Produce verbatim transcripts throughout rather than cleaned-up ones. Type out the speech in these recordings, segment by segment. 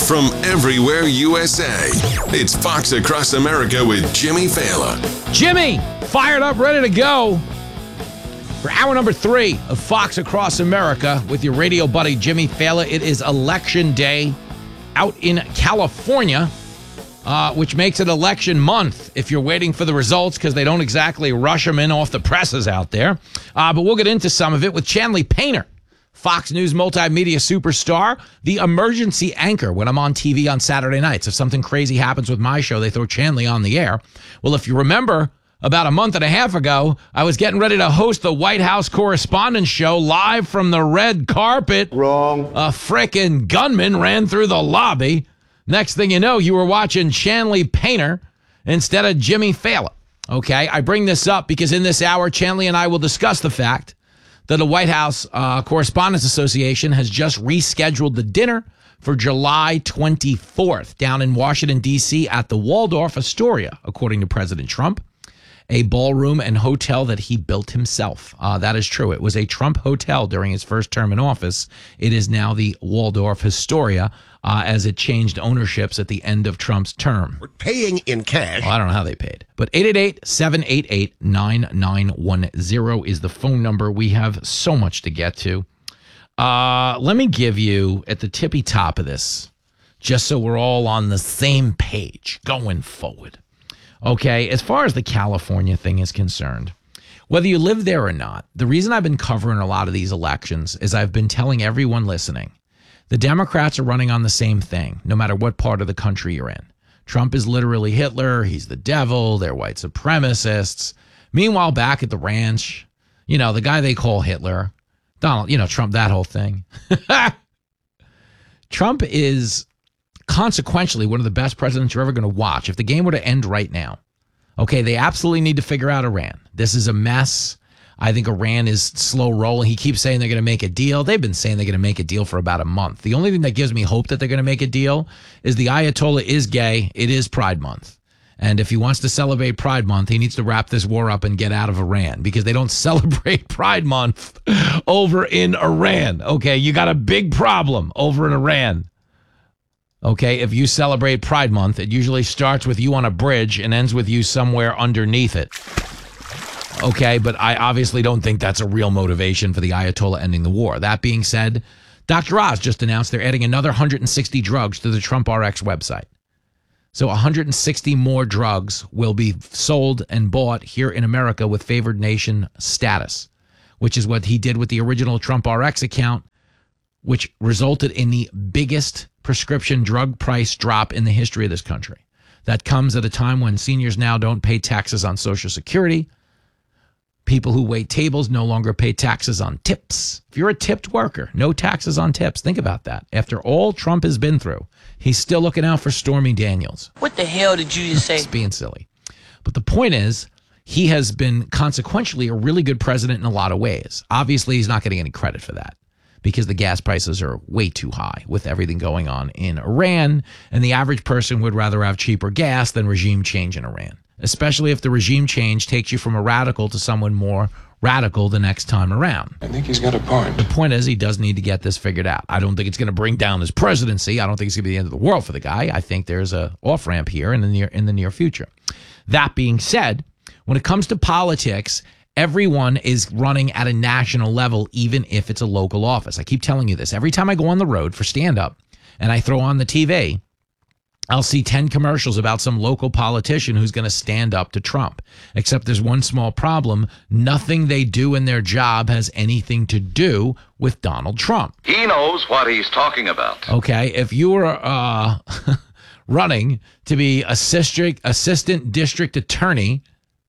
from everywhere U S A. It's Fox Across America with Jimmy Failla. Jimmy, fired up, ready to go for hour number three of Fox Across America with your radio buddy, Jimmy Failla. It is election day out in California, uh, which makes it election month if you're waiting for the results because they don't exactly rush them in off the presses out there. Uh, but we'll get into some of it with Chanley Painter, Fox News multimedia superstar, the emergency anchor when I'm on T V on Saturday nights. If something crazy happens with my show, they throw Chanley on the air. Well, if you remember, about a month and a half ago, I was getting ready to host the White House Correspondents' Show live from the red carpet. Wrong. A frickin' gunman ran through the lobby. Next thing you know, you were watching Chanley Painter instead of Jimmy Failla. Okay, I bring this up because in this hour, Chanley and I will discuss the fact that the White House uh, Correspondents Association has just rescheduled the dinner for July twenty-fourth down in Washington, D C at the Waldorf Astoria, according to President Trump, a ballroom and hotel that he built himself. Uh, that is true. It was a Trump hotel during his first term in office. It is now the Waldorf Astoria uh, as it changed ownerships at the end of Trump's term. We're paying in cash. Well, I don't know how they paid. But eight eight eight, seven eight eight, nine nine one zero is the phone number. We have so much to get to. Uh, let me give you at the tippy top of this, just so we're all on the same page going forward. Okay, as far as the California thing is concerned, whether you live there or not, the reason I've been covering a lot of these elections is I've been telling everyone listening, the Democrats are running on the same thing, no matter what part of the country you're in. Trump is literally Hitler. He's the devil. They're white supremacists. Meanwhile, back at the ranch, you know, the guy they call Hitler, Donald, you know, Trump, that whole thing. Trump is consequentially one of the best presidents you're ever going to watch. If the game were to end right now, okay, they absolutely need to figure out Iran. This is a mess. I think Iran is slow rolling. He keeps saying they're going to make a deal. They've been saying they're going to make a deal for about a month. The only thing that gives me hope that they're going to make a deal is the Ayatollah is gay. It is Pride Month. And if he wants to celebrate Pride Month, he needs to wrap this war up and get out of Iran because they don't celebrate Pride Month over in Iran. Okay, you got a big problem over in Iran. Okay, if you celebrate Pride Month, it usually starts with you on a bridge and ends with you somewhere underneath it. Okay, but I obviously don't think that's a real motivation for the Ayatollah ending the war. That being said, Doctor Oz just announced they're adding another one hundred sixty drugs to the Trump R X website. So one hundred sixty more drugs will be sold and bought here in America with favored nation status, which is what he did with the original Trump R X account, which resulted in the biggest prescription drug price drop in the history of this country. That comes at a time when seniors now don't pay taxes on Social Security. People who wait tables no longer pay taxes on tips. If you're a tipped worker, no taxes on tips. Think about that. After all Trump has been through, he's still looking out for Stormy Daniels. What the hell did you just say? It's being silly. But the point is, he has been consequentially a really good president in a lot of ways. Obviously, he's not getting any credit for that, because the gas prices are way too high with everything going on in Iran, and the average person would rather have cheaper gas than regime change in Iran, especially if the regime change takes you from a radical to someone more radical the next time around. I think he's got a point. The point is, he does need to get this figured out. I don't think it's going to bring down his presidency. I don't think it's going to be the end of the world for the guy. I think there's a off-ramp here in the near in the near future. That being said, when it comes to politics, everyone is running at a national level, even if it's a local office. I keep telling you this. Every time I go on the road for stand-up and I throw on the T V, I'll see ten commercials about some local politician who's going to stand up to Trump. Except there's one small problem. Nothing they do in their job has anything to do with Donald Trump. He knows what he's talking about. Okay, if you were uh, running to be assistant, assistant district attorney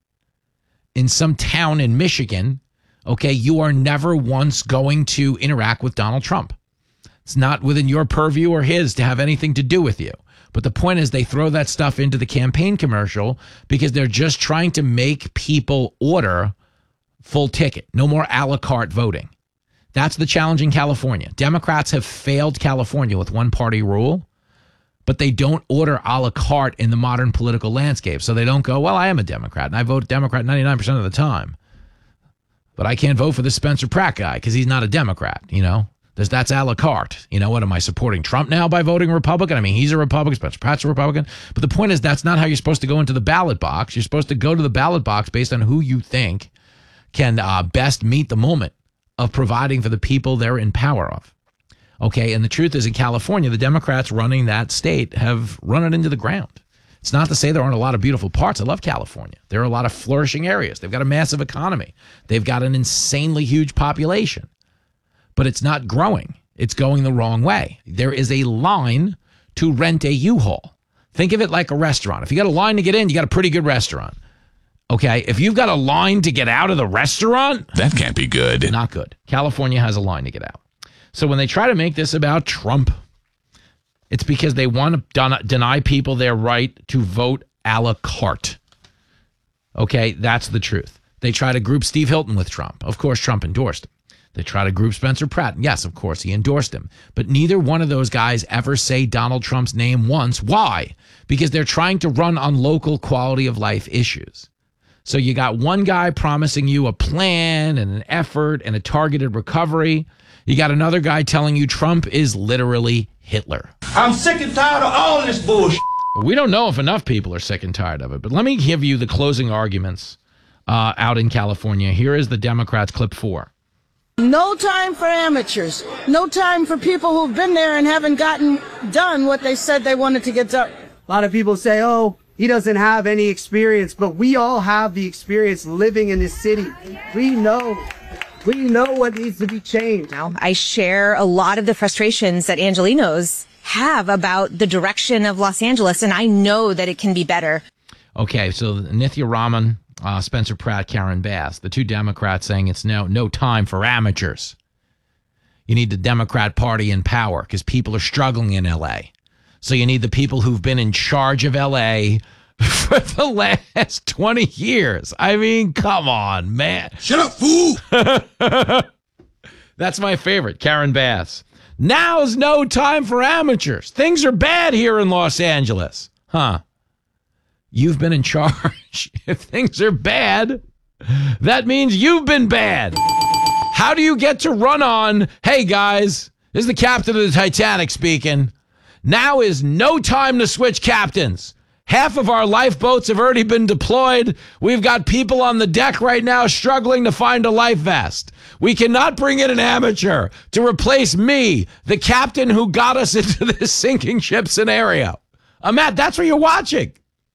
in some town in Michigan, okay, you are never once going to interact with Donald Trump. It's not within your purview or his to have anything to do with you. But the point is, they throw that stuff into the campaign commercial because they're just trying to make people order full ticket. No more a la carte voting. That's the challenge in California. Democrats have failed California with one-party rule, but they don't order a la carte in the modern political landscape. So they don't go, well, I am a Democrat, and I vote Democrat ninety-nine percent of the time. But I can't vote for this Spencer Pratt guy because he's not a Democrat, you know? That's, that's a la carte. You know what? Am I supporting Trump now by voting Republican? I mean, he's a Republican. Spencer Pratt's a Republican. But the point is, that's not how you're supposed to go into the ballot box. You're supposed to go to the ballot box based on who you think can uh, best meet the moment of providing for the people they're in power of. Okay, and the truth is, in California, the Democrats running that state have run it into the ground. It's not to say there aren't a lot of beautiful parts. I love California. There are a lot of flourishing areas. They've got a massive economy. They've got an insanely huge population. But it's not growing. It's going the wrong way. There is a line to rent a U-Haul. Think of it like a restaurant. If you got a line to get in, you got a pretty good restaurant. Okay, if you've got a line to get out of the restaurant, that can't be good. Not good. California has a line to get out. So when they try to make this about Trump, it's because they want to don- deny people their right to vote a la carte. Okay, that's the truth. They try to group Steve Hilton with Trump. Of course, Trump endorsed him. They try to group Spencer Pratt. Yes, of course, he endorsed him. But neither one of those guys ever say Donald Trump's name once. Why? Because they're trying to run on local quality of life issues. So you got one guy promising you a plan and an effort and a targeted recovery. You got another guy telling you Trump is literally Hitler. I'm sick and tired of all this bullshit. We don't know if enough people are sick and tired of it, but let me give you the closing arguments uh, out in California. Here is the Democrats' clip four. No time for amateurs. No time for people who've been there and haven't gotten done what they said they wanted to get done. A lot of people say, oh, he doesn't have any experience, but we all have the experience living in this city. We know. We know what needs to be changed. I share a lot of the frustrations that Angelenos have about the direction of Los Angeles, and I know that it can be better. Okay, so Nithya Raman, uh, Spencer Pratt, Karen Bass, the two Democrats saying it's no, no time for amateurs. You need the Democrat Party in power because people are struggling in L A. So you need the people who've been in charge of L A for the last twenty years. I mean, come on, man. Shut up, fool. That's my favorite, Karen Bass. Now's no time for amateurs. Things are bad here in Los Angeles. Huh. You've been in charge. If things are bad, that means you've been bad. How do you get to run on, hey, guys, this is the captain of the Titanic speaking. Now is no time to switch captains. Half of our lifeboats have already been deployed. We've got people on the deck right now struggling to find a life vest. We cannot bring in an amateur to replace me, the captain who got us into this sinking ship scenario. Uh, Matt, that's what you're watching.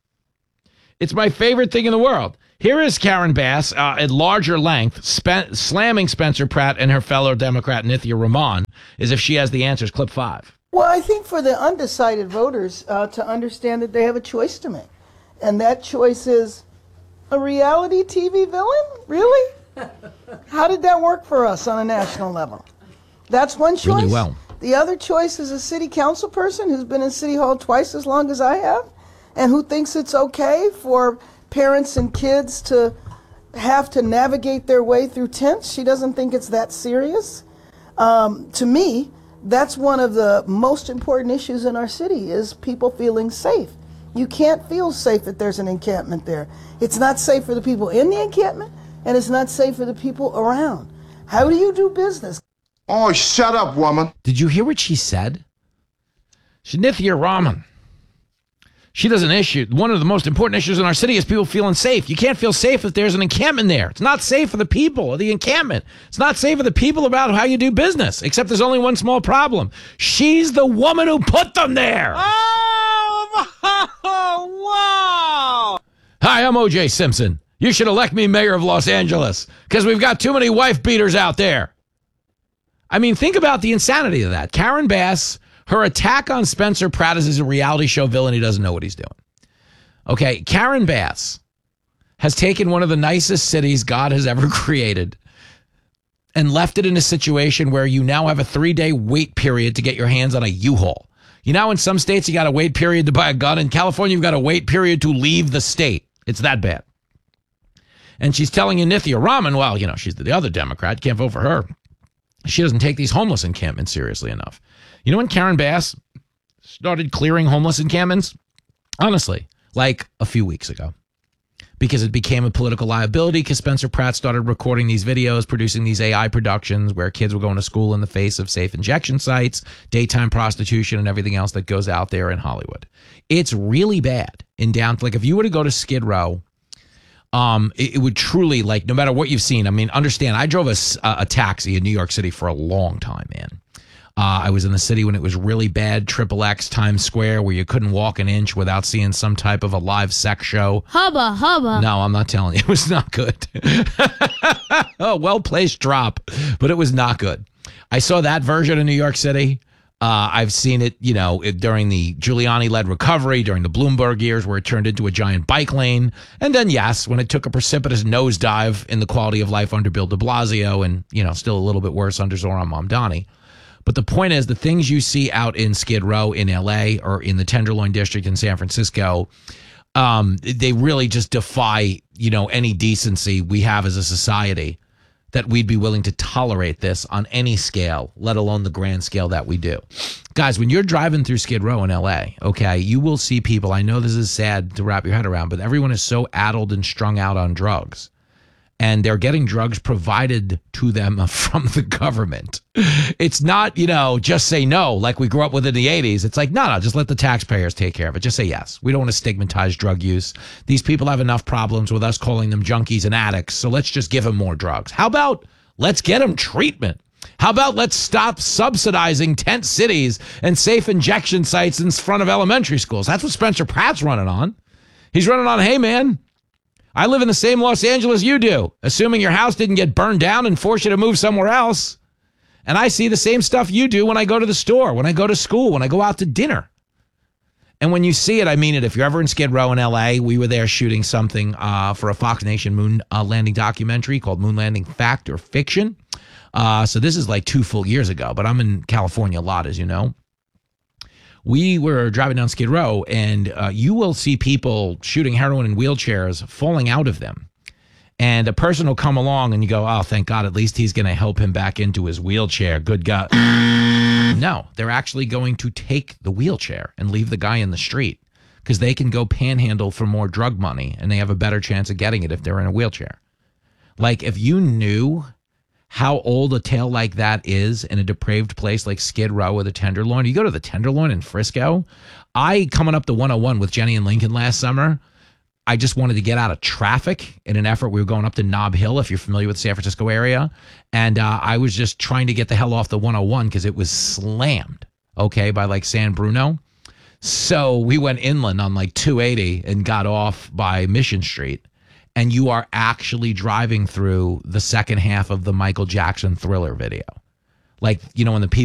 It's my favorite thing in the world. Here is Karen Bass uh, at larger length, spe- slamming Spencer Pratt and her fellow Democrat Nithya Raman as if she has the answers. Clip five. Well, I think for the undecided voters uh, to understand that they have a choice to make. And that choice is a reality T V villain? Really? How did that work for us on a national level? That's one choice. Really well. The other choice is a city council person who's been in City Hall twice as long as I have and who thinks it's okay for parents and kids to have to navigate their way through tents. She doesn't think it's that serious. Um, to me, that's one of the most important issues in our city is people feeling safe. You can't feel safe if there's an encampment there. It's not safe for the people in the encampment, and it's not safe for the people around. How do you do business? Oh, shut up, woman. Did you hear what she said? Nithya Raman. She does an issue. One of the most important issues in our city is people feeling safe. You can't feel safe if there's an encampment there. It's not safe for the people of the encampment. It's not safe for the people about how you do business, except there's only one small problem. She's the woman who put them there. Oh, wow. Hi, I'm O J Simpson. You should elect me mayor of Los Angeles because we've got too many wife beaters out there. I mean, think about the insanity of that. Karen Bass, her attack on Spencer Pratt is a reality show villain. He doesn't know what he's doing. Okay, Karen Bass has taken one of the nicest cities God has ever created and left it in a situation where you now have a three-day wait period to get your hands on a U-Haul. You know, in some states, you got a wait period to buy a gun. In California, you've got a wait period to leave the state. It's that bad. And she's telling you, Nithya Raman, well, you know, she's the other Democrat. Can't vote for her. She doesn't take these homeless encampments seriously enough. You know when Karen Bass started clearing homeless encampments? Honestly, like a few weeks ago. because it became a political liability because Spencer Pratt started recording these videos, producing these A I productions where kids were going to school in the face of safe injection sites, daytime prostitution, and everything else that goes out there in Hollywood. It's really bad in down. Like if you were to go to Skid Row, um, it, it would truly, like, no matter what you've seen. I mean, understand, I drove a, a taxi in New York City for a long time, man. Uh, I was in the city when it was really bad, Triple X Times Square, where you couldn't walk an inch without seeing some type of a live sex show. Hubba, hubba. No, I'm not telling you. It was not good. Oh, well-placed drop, but it was not good. I saw that version of New York City. Uh, I've seen it, you know, it, during the Giuliani-led recovery, during the Bloomberg years where it turned into a giant bike lane. And then, yes, when it took a precipitous nosedive in the quality of life under Bill de Blasio and, you know, still a little bit worse under Zoran Mamdani. But the point is, the things you see out in Skid Row in L A or in the Tenderloin District in San Francisco, um, they really just defy, you know, any decency we have as a society that we'd be willing to tolerate this on any scale, let alone the grand scale that we do. Guys, when you're driving through Skid Row in L A, okay, you will see people. I know this is sad to wrap your head around, but everyone is so addled and strung out on drugs. And they're getting drugs provided to them from the government. It's not, you know, just say no like we grew up with in the eighties. It's like, no, no, just let the taxpayers take care of it. Just say yes. We don't want to stigmatize drug use. These people have enough problems with us calling them junkies and addicts, so let's just give them more drugs. How about let's get them treatment? How about let's stop subsidizing tent cities and safe injection sites in front of elementary schools? That's what Spencer Pratt's running on. He's running on, hey, man, I live in the same Los Angeles you do, assuming your house didn't get burned down and force you to move somewhere else. And I see the same stuff you do when I go to the store, when I go to school, when I go out to dinner. And when you see it, I mean it. If you're ever in Skid Row in L A, we were there shooting something uh, for a Fox Nation moon uh, landing documentary called Moon Landing Fact or Fiction. Uh, so this is like two full years ago, but I'm in California a lot, as you know. We were driving down Skid Row, and uh, you will see people shooting heroin in wheelchairs falling out of them. And a person will come along, and you go, oh, thank God, at least he's going to help him back into his wheelchair. Good God. No, they're actually going to take the wheelchair and leave the guy in the street because they can go panhandle for more drug money, and they have a better chance of getting it if they're in a wheelchair. Like, if you knew how old a tale like that is in a depraved place like Skid Row or the Tenderloin. You go to the Tenderloin in Frisco. I, coming up the one oh one with Jenny and Lincoln last summer, I just wanted to get out of traffic in an effort. We were going up to Nob Hill, if you're familiar with the San Francisco area. And uh, I was just trying to get the hell off the one oh one because it was slammed, okay, by like San Bruno. So we went inland on like two eighty and got off by Mission Street. And you are actually driving through the second half of the Michael Jackson Thriller video. Like, you know, when the people